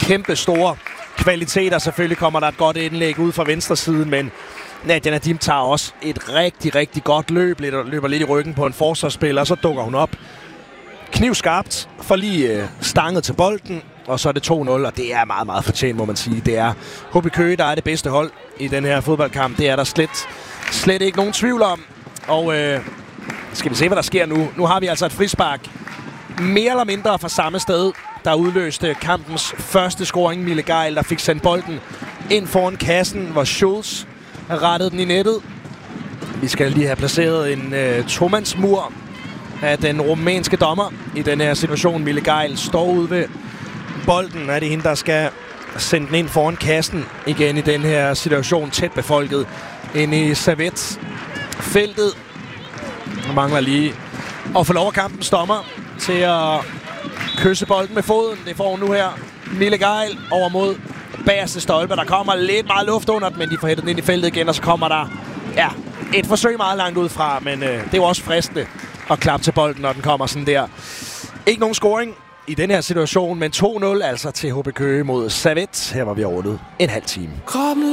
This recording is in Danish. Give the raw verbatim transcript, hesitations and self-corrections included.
kæmpe store kvaliteter. Selvfølgelig kommer der et godt indlæg ud fra venstre side, men Nadia Nadim tager også et rigtig, rigtig godt løb, løber lidt i ryggen på en forsvarsspiller, og så dukker hun op knivskarpt, får lige øh, stanget til bolden, og så er det to nul, og det er meget, meget fortjent, må man sige. Det er H B Køge, der er det bedste hold i den her fodboldkamp. Det er der slet, slet ikke nogen tvivl om. Og øh, skal vi se, hvad der sker nu. Nu har vi altså et frispark, mere eller mindre fra samme sted, der udløste kampens første scoring. Mille Geil, der fik sendt bolden ind foran kassen, hvor Schulz rettede den i nettet. Vi skal lige have placeret en øh, tomandsmur af den rumænske dommer i den her situation. Mille Geil står ude ved bolden. Er det hende, der skal sende den ind foran kassen igen i den her situation, tæt befolket inde i Servet-feltet. Man mangler lige at få lov af kampens dommer til at kysse bolden med foden. Det får hun nu her. Mille Geil over mod bagerste stolpe. Der kommer lidt meget luft under den, men de får hættet den ind i feltet igen, og så kommer der ja, et forsøg meget langt ud fra, men øh, det er jo også fristende at klappe til bolden, når den kommer sådan der. Ikke nogen scoring i den her situation, men to nul altså til H B Køge mod Servet. Her var vi rundet en halv time.